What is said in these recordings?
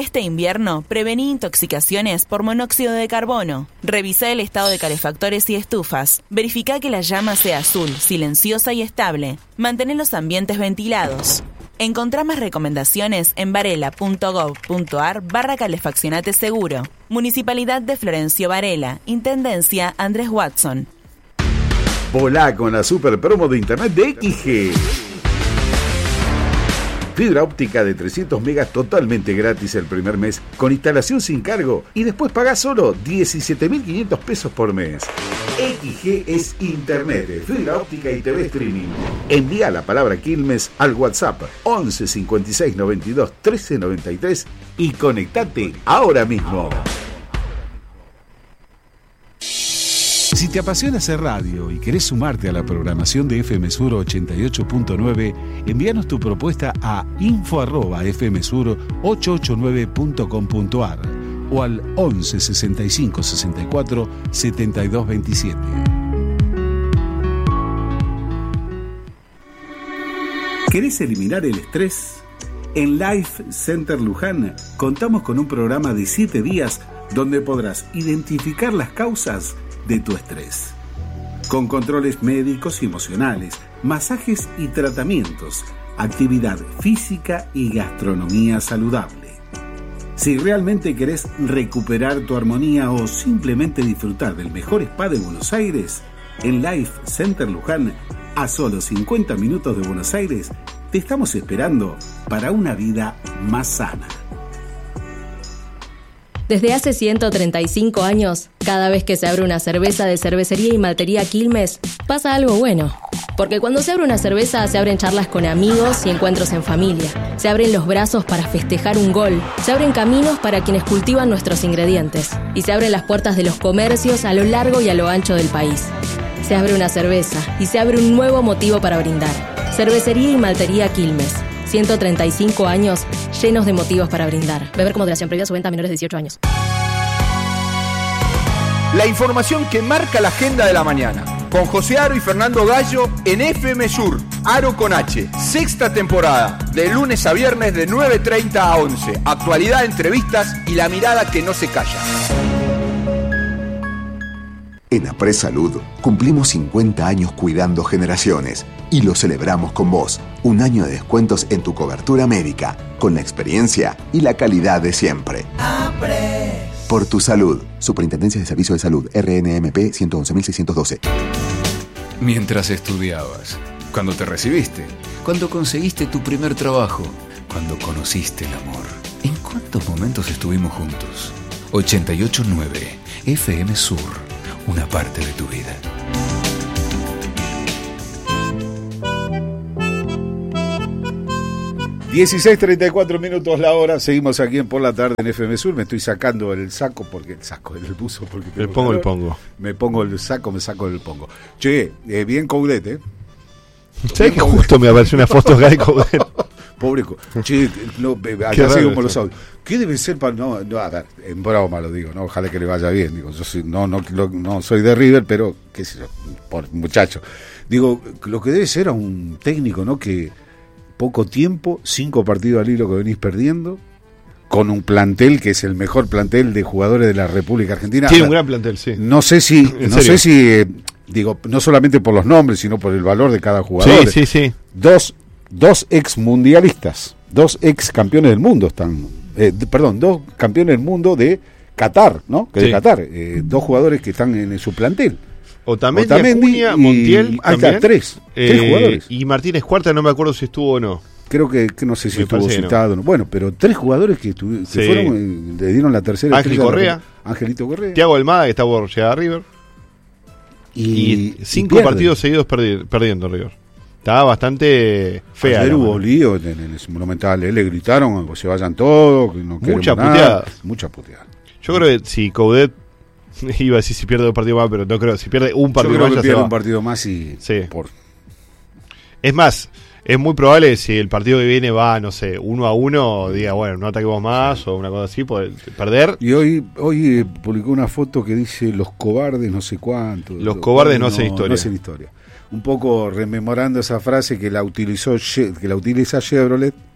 Este invierno, prevení intoxicaciones por monóxido de carbono. Revisá el estado de calefactores y estufas. Verificá que la llama sea azul, silenciosa y estable. Mantén los ambientes ventilados. Encontrá más recomendaciones en varela.gov.ar/calefaccionate seguro. Municipalidad de Florencio Varela. Intendencia Andrés Watson. Volá con la super promo de internet de XG. Fibra óptica de 300 megas totalmente gratis el primer mes, con instalación sin cargo, y después pagás solo 17.500 pesos por mes. XG es internet, fibra óptica y TV streaming. Envía la palabra Quilmes al WhatsApp 11 56 92 13 93 y conectate ahora mismo. Si te apasiona hacer radio y querés sumarte a la programación de FM Sur 88.9, envíanos tu propuesta a info@fmsur889.com.ar o al 11 65 64 72 27. ¿Querés eliminar el estrés? En Life Center Luján contamos con un programa de 7 días donde podrás identificar las causas de tu estrés. Con controles médicos y emocionales, masajes y tratamientos, actividad física y gastronomía saludable. Si realmente querés recuperar tu armonía o simplemente disfrutar del mejor spa de Buenos Aires, en Life Center Luján, a solo 50 minutos de Buenos Aires, te estamos esperando para una vida más sana. Desde hace 135 años, cada vez que se abre una cerveza de Cervecería y Maltería Quilmes, pasa algo bueno. Porque cuando se abre una cerveza, se abren charlas con amigos y encuentros en familia. Se abren los brazos para festejar un gol. Se abren caminos para quienes cultivan nuestros ingredientes. Y se abren las puertas de los comercios a lo largo y a lo ancho del país. Se abre una cerveza y se abre un nuevo motivo para brindar. Cervecería y Maltería Quilmes. 135 años llenos de motivos para brindar. Beber con moderación, prohibida su venta a menores de 18 años. La información que marca la agenda de la mañana. Con José Aro y Fernando Gallo en FM Sur. Aro con H. Sexta temporada. De lunes a viernes de 9:30 a 11. Actualidad, entrevistas y la mirada que no se calla. En Apres Salud cumplimos 50 años cuidando generaciones y lo celebramos con vos. Un año de descuentos en tu cobertura médica, con la experiencia y la calidad de siempre. Apres. Por tu salud. Superintendencia de Servicios de Salud, RNMP 111.612. Mientras estudiabas, cuando te recibiste, cuando conseguiste tu primer trabajo, cuando conociste el amor. ¿En cuántos momentos estuvimos juntos? 88.9 FM Sur. Una parte de tu vida. (16:34) la hora. Seguimos aquí en Por la Tarde en FM Sur. Me estoy sacando el saco porque el buzo porque el pongo. Me pongo el saco, me saco el pongo. Che, bien Coudet, ¿eh? ¿Sabes que justo me apareció una foto acá de Coudet? Pobre, che, acá seguimos los audios. ¿Qué debe ser para no, a ver, en broma lo digo, no, ojalá que le vaya bien, digo, yo soy, no soy de River, pero qué sé yo, por muchacho. Digo, lo que debe ser a un técnico, ¿no? Que poco tiempo, 5 partidos al hilo que venís perdiendo, con un plantel que es el mejor plantel de jugadores de la República Argentina. Tiene un gran plantel, sí. No sé si digo, no solamente por los nombres, sino por el valor de cada jugador. Sí. Dos ex mundialistas, 2 ex campeones del mundo están, 2 campeones del mundo de Qatar, ¿no? Que de Qatar, 2 jugadores que están en su plantel. Otamendi, Acuña, Montiel, ahí está, 3 jugadores. Y Martínez Cuarta, no me acuerdo si estuvo o no. Creo que no sé si estuvo citado. No. Bueno, pero 3 jugadores que fueron, le dieron la tercera. Angelito Correa. Thiago Almada, que está por llegar a River. Y 5 partidos seguidos perdiendo River. Estaba bastante fea. Ayer hubo lío en el Monumental, le gritaron que se vayan todos, que no mucha puteada. Yo creo que si Coudet iba a decir si pierde 2 partidos más, pero no creo, si pierde un partido más ya pierde un partido más y Es más, es muy probable si el partido que viene va, no sé, 1-1, diga, bueno, no ataquemos más o una cosa así, puede perder. Y hoy publicó una foto que dice los cobardes no sé cuánto. Los cobardes no hacen historia. No hacen historia. Un poco rememorando esa frase que la utiliza Chevrolet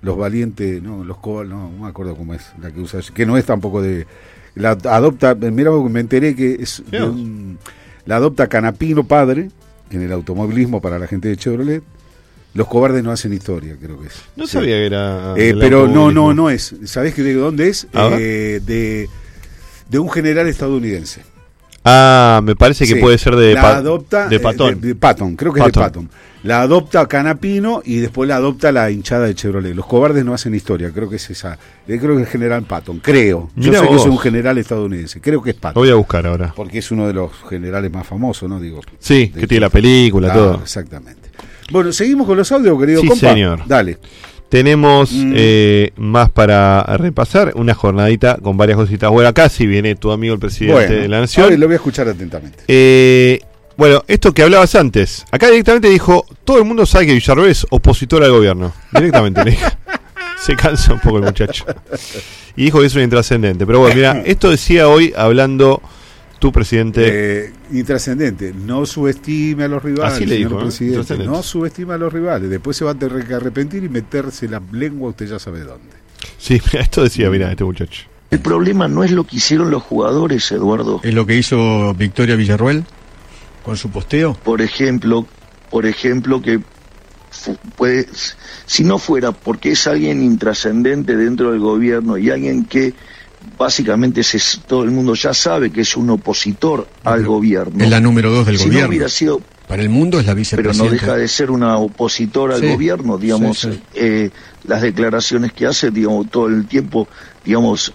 los valientes, no, los cobardes, no me acuerdo cómo es la que usa, que no es tampoco de... La adopta, mira, me enteré que es la adopta Canapino padre, en el automovilismo para la gente de Chevrolet. Los cobardes no hacen historia, creo que es. No sabía que era... pero no es. ¿Sabés de dónde es? De un general estadounidense. Me parece que puede ser de Patton. De Patton, creo que es de Patton. La adopta Canapino y después la adopta la hinchada de Chevrolet. Los cobardes no hacen historia, creo que es esa. Creo que es general Patton, creo. Yo sé que es un general estadounidense, creo que es Patton. Lo voy a buscar ahora. Porque es uno de los generales más famosos, ¿no? Digo. Sí, que tiene la película, todo. Exactamente. Bueno, seguimos con los audios, querido compa. Sí, señor. Dale. Tenemos más para repasar, una jornadita con varias cositas. Bueno, acá sí viene tu amigo el presidente de la Nación. Ahora lo voy a escuchar atentamente. Bueno, esto que hablabas antes, acá directamente dijo, todo el mundo sabe que Villarroel es opositor al gobierno. Directamente le dijo. Se cansa un poco el muchacho. Y dijo que es un intrascendente. Pero bueno, mira, esto decía hoy hablando tu presidente. Intrascendente, no subestime a los rivales. Así le dijo, presidente, no subestime a los rivales. Después se va a tener que arrepentir y meterse la lengua, usted ya sabe dónde. Sí, esto decía, mira, este muchacho. El problema no es lo que hicieron los jugadores, Eduardo. ¿Es lo que hizo Victoria Villarroel con su posteo? Por ejemplo que puede, si no fuera porque es alguien intrascendente dentro del gobierno y alguien que básicamente todo el mundo ya sabe que es un opositor al gobierno. Es la número 2 del gobierno. No hubiera sido, para el mundo es la vicepresidenta. Pero no deja de ser una opositora al gobierno, digamos. Sí. Las declaraciones que hace, digamos, todo el tiempo, digamos,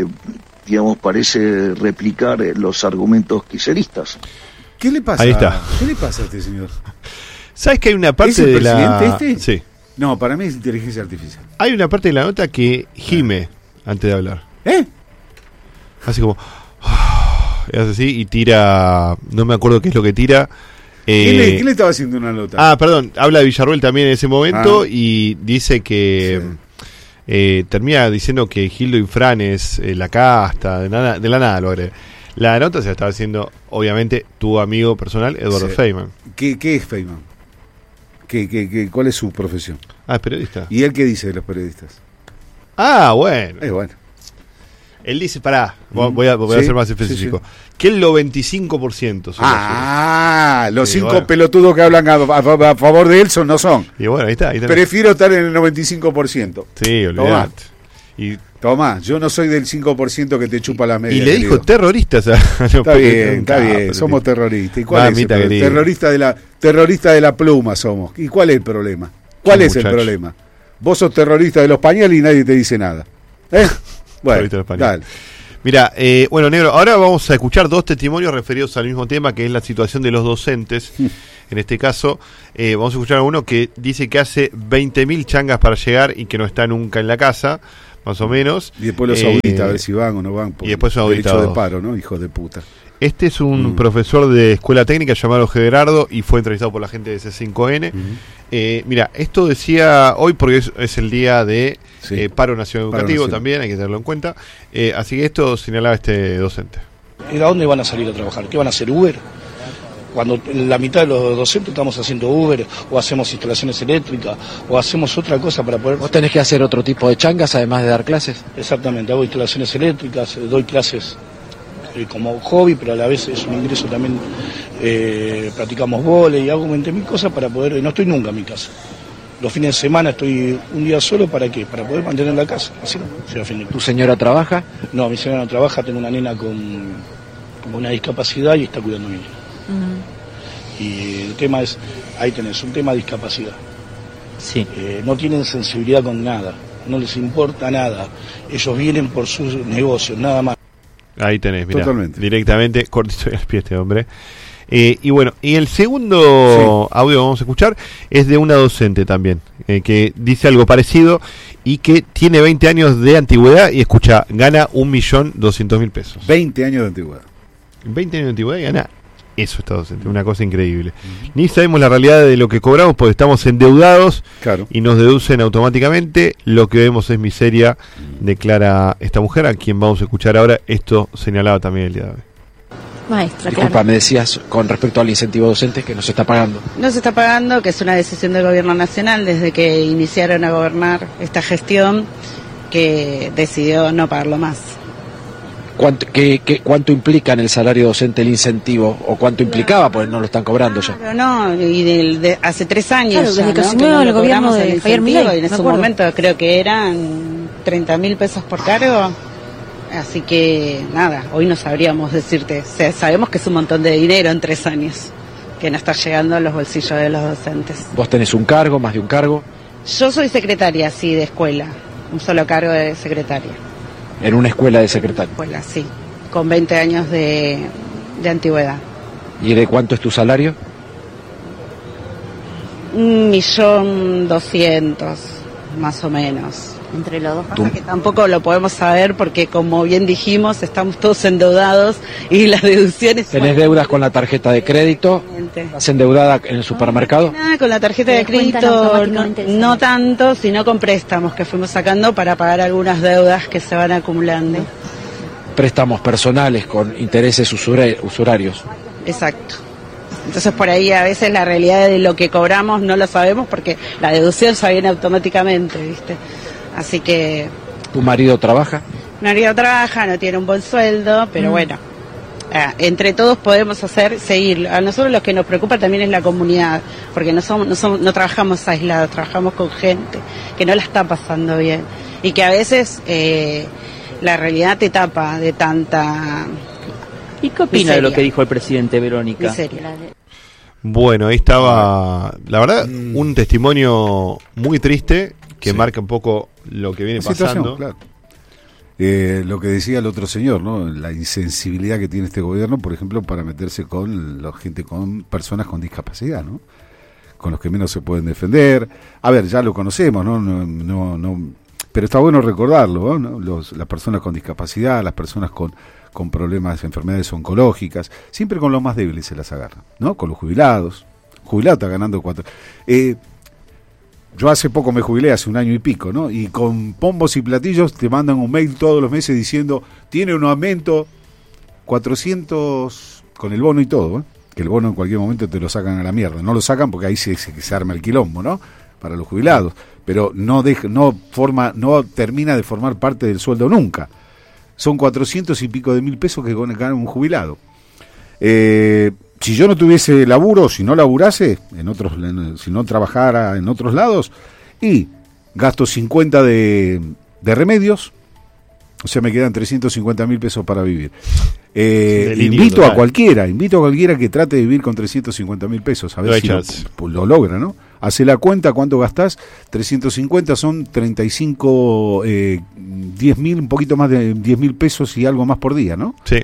parece replicar los argumentos kirchneristas. ¿Qué le pasa? Ahí está. ¿Qué le pasa a este señor? ¿Sabes que hay una parte ¿Es el de presidente este? Sí. No, para mí es inteligencia artificial. Hay una parte de la nota que gime antes de hablar. Así como... hace así y tira... No me acuerdo qué es lo que tira. ¿Quién le estaba haciendo una nota? Perdón. Habla de Villarroel también en ese momento y dice que... termina diciendo que Gildo Infran es la casta, de la nada lo agrega. La nota se la estaba haciendo, obviamente, tu amigo personal, Eduardo Feynman. ¿Qué es Feynman? ¿Cuál es su profesión? Es periodista. ¿Y él qué dice de los periodistas? Bueno. Bueno. Él dice, voy a ser más específico, que el 95%. Los 5 pelotudos que hablan a favor de él no son. Y bueno, ahí está. Prefiero estar en el 95%. Sí, olvidate. Tomá, yo no soy del 5% que te chupa la media. Y le dijo terroristas a Está bien, somos terroristas. ¿Y cuál es el problema? Terrorista de la pluma somos. ¿Y cuál es el problema? ¿Cuál es el problema? Vos sos terrorista de los pañales y nadie te dice nada. Bueno, dale. Mira, bueno, Negro, ahora vamos a escuchar 2 testimonios referidos al mismo tema, que es la situación de los docentes. En este caso, vamos a escuchar a uno que dice que hace 20.000 changas para llegar y que no está nunca en la casa, más o menos. Y después los audita a ver si van o no van. Y después son auditados. Derecho de paro, ¿no? Hijos de puta. Este es un profesor de escuela técnica llamado Gerardo y fue entrevistado por la gente de C5N. Mira, esto decía hoy porque es el día de paro nacional educativo también, hay que tenerlo en cuenta. Así que esto señalaba este docente. ¿Y a dónde van a salir a trabajar? ¿Qué van a hacer? ¿Uber? Cuando la mitad de los docentes estamos haciendo Uber, o hacemos instalaciones eléctricas, o hacemos otra cosa para poder... ¿Vos tenés que hacer otro tipo de changas además de dar clases? Exactamente, hago instalaciones eléctricas, doy clases como hobby, pero a la vez es un ingreso también, practicamos vóley, hago 20.000 cosas para poder... No estoy nunca en mi casa. Los fines de semana estoy un día solo, ¿para qué? Para poder mantener la casa. Así no, ¿Tu señora trabaja? No, mi señora no trabaja, tengo una nena con una discapacidad y está cuidando a mi nena. Y el tema es, ahí tenés, un tema de discapacidad. Sí. No tienen sensibilidad con nada, no les importa nada. Ellos vienen por sus negocios, nada más. Ahí tenés, mirá, directamente, cortito el pie este hombre. Y bueno, y el segundo audio que vamos a escuchar es de una docente también, que dice algo parecido y que tiene 20 años de antigüedad y escucha, gana 1.200.000 pesos. 20 años de antigüedad. 20 años de antigüedad y gana eso, esta docente, una cosa increíble. Ni sabemos la realidad de lo que cobramos porque estamos endeudados y nos deducen automáticamente. Lo que vemos es miseria, declara esta mujer, a quien vamos a escuchar ahora. Esto señalaba también el día de hoy. Maestra, Disculpa, claro. me decías con respecto al incentivo docente que no se está pagando. No se está pagando, que es una decisión del gobierno nacional desde que iniciaron a gobernar esta gestión, que decidió no pagarlo más. ¿Cuánto implica en el salario docente el incentivo? ¿O cuánto implicaba? Pues no lo están cobrando ya. Pero no, y hace 3 años Claro, desde ya, que ¿no? asumió Que no el lo gobierno cobramos de el Javier incentivo, Milei, y en me su acuerdo. momento creo que eran 30.000 pesos por cargo. Así que nada, hoy no sabríamos decirte. Sabemos que es un montón de dinero en 3 años, que no está llegando a los bolsillos de los docentes. ¿Vos tenés un cargo, más de un cargo? Yo soy secretaria, sí, de escuela. Un solo cargo de secretaria. En una escuela de secretario. Escuela, sí. Con 20 años de antigüedad. ¿Y de cuánto es tu salario? 1.200.000, más o menos. Entre los dos. Pasa que tampoco lo podemos saber porque, como bien dijimos, estamos todos endeudados y las deducciones... ¿Tenés deudas con la tarjeta de crédito? ¿Estás endeudada en el supermercado? Nada, con la tarjeta de crédito no tanto, sino con préstamos que fuimos sacando para pagar algunas deudas que se van acumulando. Préstamos personales con intereses usurarios. Exacto. Entonces por ahí a veces la realidad de lo que cobramos no lo sabemos porque la deducción se viene automáticamente, ¿viste? Así que... ¿Tu marido trabaja? Mi marido trabaja, no tiene un buen sueldo, pero bueno, entre todos podemos seguir. A nosotros lo que nos preocupa también es la comunidad, porque no trabajamos aislados, trabajamos con gente que no la está pasando bien y que a veces la realidad te tapa de tanta... ¿Y qué opina de lo que dijo el presidente, Verónica? Miseria. Bueno, ahí estaba, la verdad, un testimonio muy triste que marca un poco lo que viene pasando. Claro. Lo que decía el otro señor, ¿no? La insensibilidad que tiene este gobierno, por ejemplo, para meterse con la gente, con personas con discapacidad, ¿no? Con los que menos se pueden defender. A ver, ya lo conocemos, ¿no? No, pero está bueno recordarlo, ¿no? Las personas con discapacidad, las personas con problemas, enfermedades oncológicas, siempre con los más débiles se las agarran, ¿no? Con los jubilados. Jubilado está ganando 4. Yo hace poco me jubilé, hace 1 año y pico, ¿no? Y con pombos y platillos te mandan un mail todos los meses diciendo, tiene un aumento 400 con el bono y todo, ¿eh? Que el bono en cualquier momento te lo sacan a la mierda. No lo sacan porque ahí se arma el quilombo, ¿no? Para los jubilados. Pero no termina de formar parte del sueldo nunca. Son 400 y pico de mil pesos que gana un jubilado. Si yo no tuviese laburo, si no laburase, si no trabajara en otros lados, y gasto 50 de remedios, o sea, me quedan 350.000 pesos para vivir. Invito a cualquiera que trate de vivir con 350.000 pesos, a ver si lo logra, ¿no? Hace la cuenta, ¿cuánto gastás? 350 son 35, 10.000, un poquito más de 10.000 pesos y algo más por día, ¿no? Sí.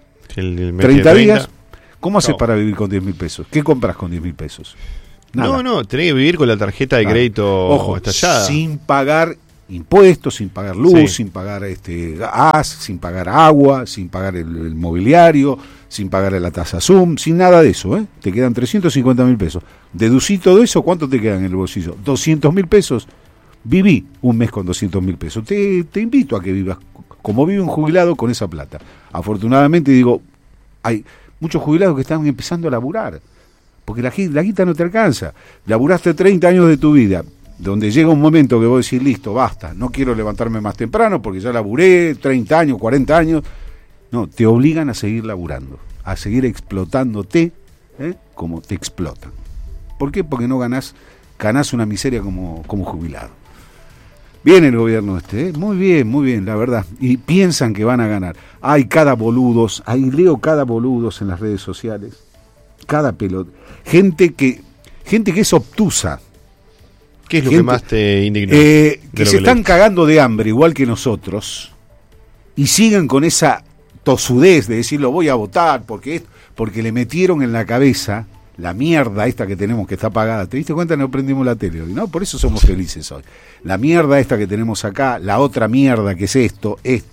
30 días. ¿Cómo haces para vivir con 10.000 pesos? ¿Qué compras con 10.000 pesos? Nada. No, tenés que vivir con la tarjeta de crédito estallada. Sin pagar impuestos, sin pagar luz, sin pagar gas, sin pagar agua, sin pagar el mobiliario, sin pagar la tasa Zoom, sin nada de eso, ¿eh? Te quedan 350.000 pesos. Deducí todo eso, ¿cuánto te quedan en el bolsillo? 200.000 pesos. Viví un mes con 200.000 pesos. Te invito a que vivas como vive un jubilado con esa plata. Afortunadamente, digo, hay muchos jubilados que están empezando a laburar, porque la guita no te alcanza. Laburaste 30 años de tu vida, donde llega un momento que vos decís, listo, basta, no quiero levantarme más temprano porque ya laburé 30 años, 40 años. No, te obligan a seguir laburando, a seguir explotándote, como te explotan. ¿Por qué? Porque no ganás una miseria como jubilado. Bien el gobierno muy bien, la verdad. Y piensan que van a ganar. Hay leo cada boludos en las redes sociales, cada pelota. Gente que es obtusa. ¿Qué es lo que más te indignó? Que se están cagando de hambre, igual que nosotros, y siguen con esa tosudez de decir, lo voy a votar, porque le metieron en la cabeza la mierda esta que tenemos que está pagada. ¿Te diste cuenta? No prendimos la tele hoy, ¿no? Por eso somos felices hoy. La mierda esta que tenemos acá, la otra mierda que es esta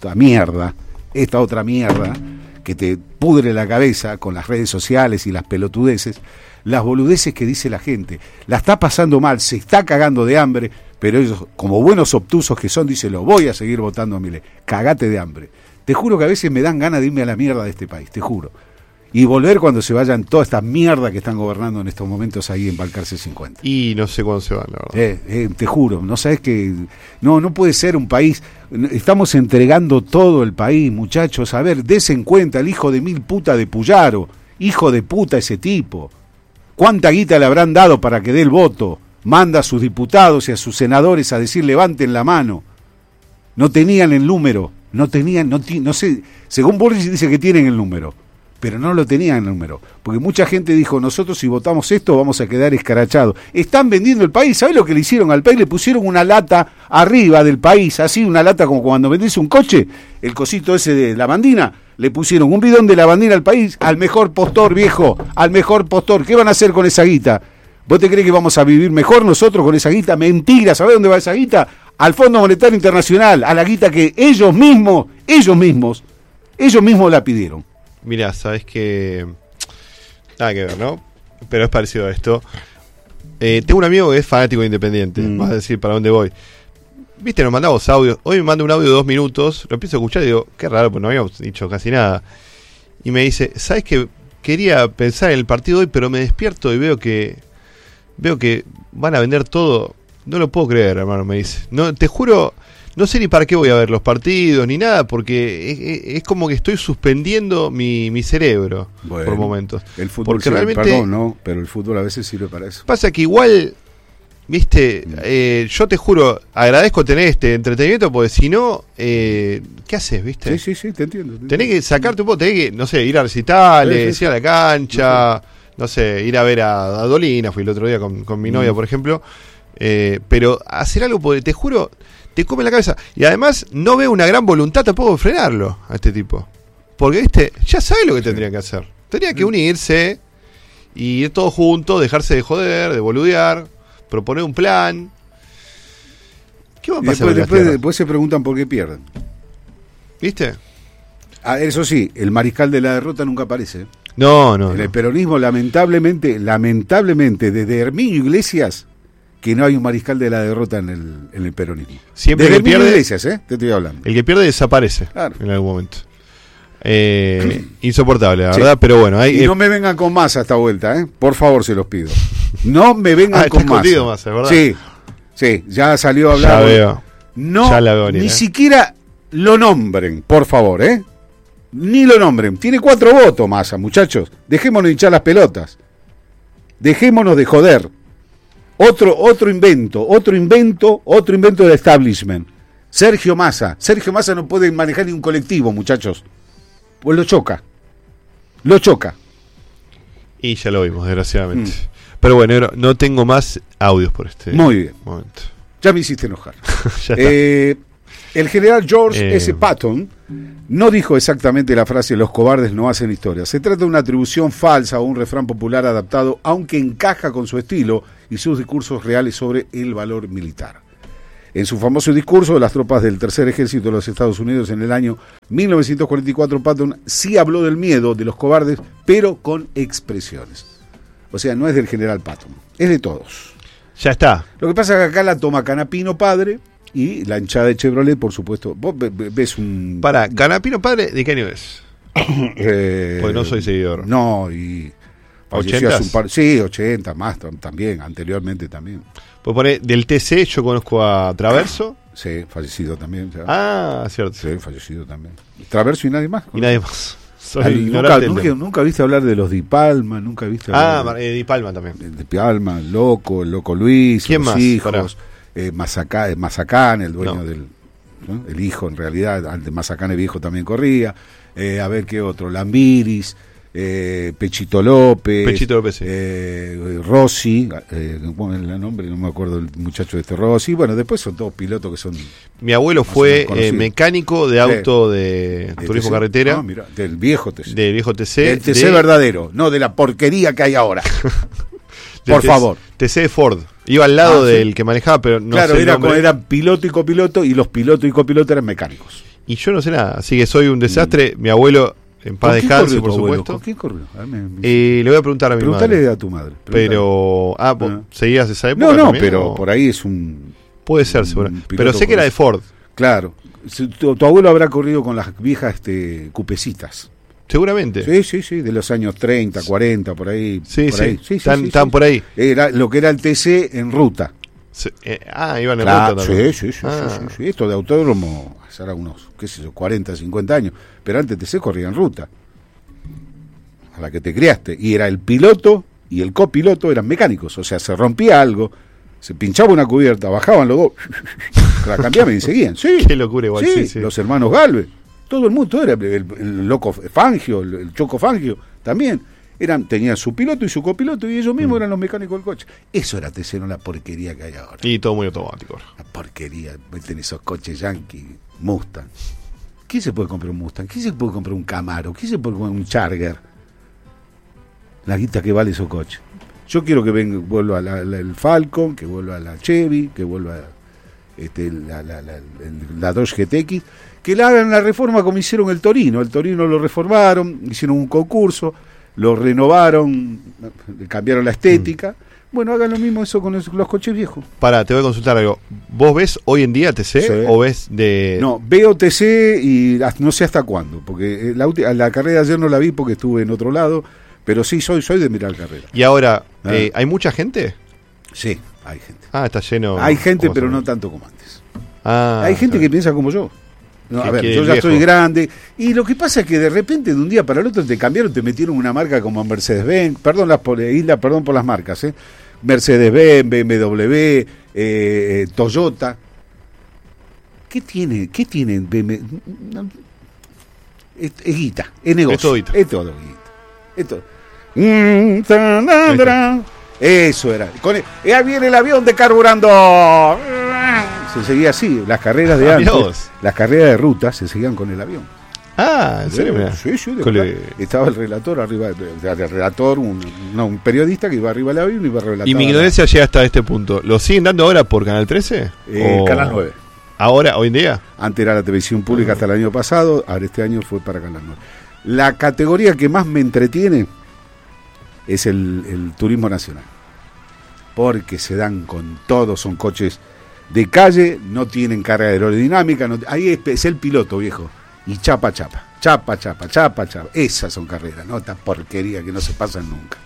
otra mierda que te pudre la cabeza con las redes sociales y las pelotudeces, las boludeces que dice la gente. La está pasando mal, se está cagando de hambre, pero ellos, como buenos obtusos que son, dicen, lo voy a seguir votando a Milei. Cagate de hambre. Te juro que a veces me dan ganas de irme a la mierda de este país, te juro. Y volver cuando se vayan toda esta mierda que están gobernando en estos momentos ahí en Balcarce 50. Y no sé cuándo se van, la verdad. Te juro, no sabes que... No puede ser un país... Estamos entregando todo el país, muchachos. A ver, desen cuenta, el hijo de mil puta de Puyaro. Hijo de puta ese tipo. ¿Cuánta guita le habrán dado para que dé el voto? Manda a sus diputados y a sus senadores a decir levanten la mano. No tenían el número. No sé, según Boris dice que tienen el número, pero no lo tenían el número, porque mucha gente dijo, nosotros si votamos esto vamos a quedar escarachados. Están vendiendo el país. ¿Sabés lo que le hicieron al país? Le pusieron una lata arriba del país, así una lata como cuando vendés un coche, el cosito ese de lavandina, le pusieron un bidón de lavandina al país, al mejor postor, viejo, al mejor postor. ¿Qué van a hacer con esa guita? ¿Vos te crees que vamos a vivir mejor nosotros con esa guita? Mentira. ¿Sabés dónde va esa guita? Al Fondo Monetario Internacional, a la guita que ellos mismos la pidieron. Mirá, sabes que... Nada que ver, ¿no? Pero es parecido a esto. Tengo un amigo que es fanático de Independiente. Vas a decir para dónde voy. Viste, nos mandamos audios. Hoy me manda un audio de 2 minutos. Lo empiezo a escuchar y digo, qué raro, pues no habíamos dicho casi nada. Y me dice, ¿sabes qué? Quería pensar en el partido hoy, pero me despierto y veo que van a vender todo. No lo puedo creer, hermano, me dice. No, te juro, no sé ni para qué voy a ver los partidos ni nada, porque es como que estoy suspendiendo mi cerebro por momentos. El fútbol porque realmente, no, pero el fútbol a veces sirve para eso. Pasa que igual, viste, yo te juro, agradezco tener este entretenimiento, porque si no, ¿qué haces, viste? Sí, te entiendo. Tenés que sacarte un poco, tenés que, no sé, ir a recitales, ir a la cancha, no sé, ir a ver a Dolina, fui el otro día con mi novia, por ejemplo. Pero hacer algo, porque te juro, te come la cabeza. Y además no veo una gran voluntad tampoco de frenarlo a este tipo, porque viste, ya sabe lo que tendría que hacer. Tendría que unirse y ir todos juntos, dejarse de joder, de boludear, proponer un plan. ¿Qué va a pasar? Después se preguntan por qué pierden, ¿viste? Eso sí, el mariscal de la derrota nunca aparece. No. En el peronismo, lamentablemente, desde Herminio Iglesias, que no hay un mariscal de la derrota en el peronismo. Siempre desde que pierde, Iglesias, te estoy hablando. El que pierde desaparece, claro, en algún momento. Insoportable, la verdad, pero bueno. Y no me vengan con Massa esta vuelta, por favor, se los pido. No me vengan con Massa, ¿verdad? Sí, ya salió a hablar. Ya veo. No, ya la veo, ni siquiera lo nombren, por favor, ni lo nombren. Tiene 4 votos Massa, muchachos. Dejémonos de hinchar las pelotas. Dejémonos de joder. Otro invento del establishment. Sergio Massa no puede manejar ni un colectivo, muchachos. Pues lo choca. Y ya lo vimos, desgraciadamente. Pero bueno, no tengo más audios por este Muy momento. Bien. Ya me hiciste enojar. Ya está. El general George S. Patton no dijo exactamente la frase "los cobardes no hacen historia". Se trata de una atribución falsa o un refrán popular adaptado, aunque encaja con su estilo y sus discursos reales sobre el valor militar. En su famoso discurso de las tropas del Tercer Ejército de los Estados Unidos en el año 1944, Patton sí habló del miedo de los cobardes, pero con expresiones. O sea, no es del general Patton, es de todos. Ya está. Lo que pasa es que acá la toma Canapino padre y la hinchada de Chevrolet, por supuesto. Vos ves un... Para, Canapino padre, ¿de qué año es? Porque no soy seguidor. No, y... ¿80? Sí, 80, más también, anteriormente también. Pues pone, del TC yo conozco a Traverso. Sí, fallecido también. ¿Sabes? Cierto. Sí, fallecido también. Traverso y nadie más. Y nadie más. Nunca viste hablar de los Di Palma, nunca viste hablar Di Palma también. Di Palma, el loco Luis, ¿quién los más? Hijos, Mazacán, el dueño del... ¿no? El hijo, en realidad, ante Mazacán el viejo también corría. A ver qué otro, Lambiris, Pechito López, sí. Rossi, el nombre, no me acuerdo el muchacho de este Rossi. Bueno, después son todos pilotos que son... Mi abuelo fue mecánico de auto de turismo TC. carretera. Mira, del viejo TC. Del viejo TC. Del TC verdadero, no de la porquería que hay ahora. Por favor. TC de Ford. Iba al lado del que manejaba, pero no sé el nombre. Eran piloto y copiloto, y los pilotos y copilotos eran mecánicos. Y yo no sé nada, así que soy un desastre. Mi abuelo... En paz descanse, por supuesto. ¿Con quién corrió? Le voy a preguntar a mi madre. Preguntale a tu madre. Pero... ¿seguías esa época? No, pero por ahí es un... Puede ser, seguramente. Pero sé que era de Ford. Claro. Tu abuelo habrá corrido con las viejas cupecitas. Seguramente. Sí, de los años 30, 40, por ahí. Sí, por ahí. Están por ahí. Era lo que era el TC en ruta. Iban en ruta también. Sí. Esto de autódromo, será unos, 40, 50 años. Pero antes TC corría en ruta. A la que te criaste. Y era el piloto y el copiloto eran mecánicos. O sea, se rompía algo, se pinchaba una cubierta, bajaban los dos, la cambiaban y seguían. Sí. Qué locura igual. Sí. Los hermanos Galvez. Todo el mundo era el loco Fangio, el Choco Fangio, también. Tenían su piloto y su copiloto y ellos mismos eran los mecánicos del coche. Eso era TC, no la porquería que hay ahora. Y todo muy automático. La porquería, meten esos coches Yankee, Mustang. ¿Quién se puede comprar un Mustang? ¿Quién se puede comprar un Camaro? ¿Quién se puede comprar un Charger? La guita que vale esos coches. Yo quiero que vuelva el Falcon, que vuelva la Chevy, que vuelva la Dodge GTX, que le hagan la reforma como hicieron el Torino. El Torino lo reformaron, hicieron un concurso, lo renovaron, cambiaron la estética. Bueno, hagan lo mismo eso con los coches viejos. Te voy a consultar algo. ¿Vos ves hoy en día TC o ves de...? No, veo TC y no sé hasta cuándo, porque la carrera de ayer no la vi porque estuve en otro lado, pero sí soy de mirar carrera. ¿Y ahora, hay mucha gente? Sí, hay gente. Está lleno. Hay gente, pero no tanto como antes. Hay gente que piensa como yo. No, a ver, yo ya viejo. Soy grande. Y lo que pasa es que de repente, de un día para el otro, te metieron una marca como Mercedes-Benz. Perdón por las marcas, Mercedes-Benz, BMW, Toyota. ¿Qué tiene BMW? Es guita, es negocio. Es todo guita. Eso era. Ya viene el avión descarburando. Se seguía así. Las carreras de antes, las carreras de ruta se seguían con el avión. ¿En serio? Sí, estaba el relator arriba, un periodista que iba arriba del avión y iba a relatar. Y mi ignorancia llega hasta este punto. ¿Lo siguen dando ahora por Canal 13? Canal 9. ¿Ahora, hoy en día? Antes era la televisión pública hasta el año pasado, ahora este año fue para Canal 9. La categoría que más me entretiene es el turismo nacional. Porque se dan con todo, son coches de calle, no tienen carga aerodinámica, ahí es el piloto, viejo. Y chapa. Esas son carreras, ¿no? Esta porquería que no se pasan nunca.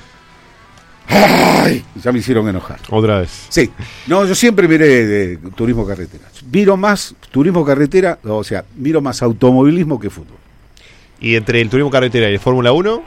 ¡Ay! Ya me hicieron enojar. ¿Otra vez? Sí. No, yo siempre miré de turismo carretera. Miro más turismo carretera, o sea, miro más automovilismo que fútbol. ¿Y entre el turismo carretera y el Fórmula 1?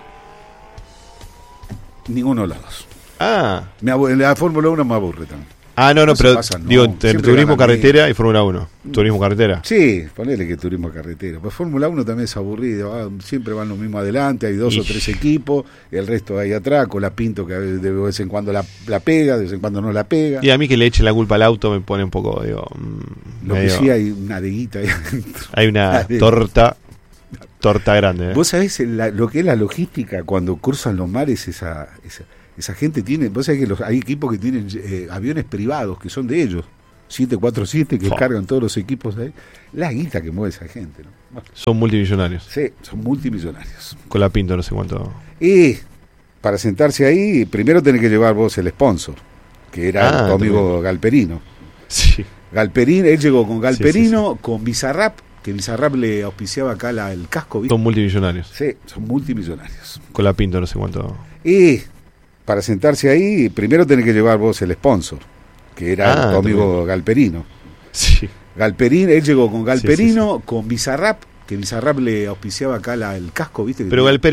Ninguno de los dos. La Fórmula 1 me aburre también. Pero digo, entre turismo carretera y Fórmula 1. ¿Turismo carretera? Sí, ponele que turismo carretera. Pues Fórmula 1 también es aburrido. Siempre van los mismos adelante, hay 2 o 3 equipos, el resto ahí atrás, con la Pinto que de vez en cuando la pega, de vez en cuando no la pega. Y a mí que le echen la culpa al auto me pone un poco, Lo que sí hay una deguita ahí adentro. Hay una torta grande. Vos sabés lo que es la logística cuando cruzan los mares, esa gente tiene, vos sabés que hay equipos que tienen aviones privados que son de ellos, 747 que cargan todos los equipos de ahí. La guita que mueve esa gente, ¿no? Bueno. Son multimillonarios. Sí, son multimillonarios. Con la Pinto no sé cuánto. Y para sentarse ahí, primero tenés que llevar vos el sponsor, que era tu amigo Galperino. Sí. Galperino, él llegó con Galperino, con Bizarrap, que Bizarrap le auspiciaba acá el casco, ¿viste? Son multimillonarios. Sí, son multimillonarios. Con la Pinto no sé cuánto. Y para sentarse ahí, primero tenés que llevar vos el sponsor, que era tu amigo Galperino. Sí. Galperino, él llegó con Galperino, con Bizarrap, que Bizarrap le auspiciaba acá el casco, ¿viste? Pero Galperino